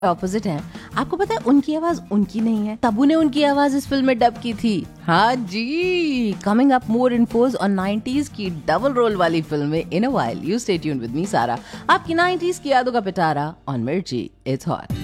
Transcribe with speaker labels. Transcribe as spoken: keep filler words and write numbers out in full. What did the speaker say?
Speaker 1: Opposite है। आपको पता है उनकी आवाज उनकी नहीं है, तब्बू ने उनकी आवाज इस फिल्म में डब की थी। हाँ जी, coming up more इन्फोज on nineties की डबल रोल वाली फिल्म में इन a while. You stay tuned with me सारा, आपकी नाइंटीज़ की यादों का पिटारा ऑन मिर्ची। It's hot.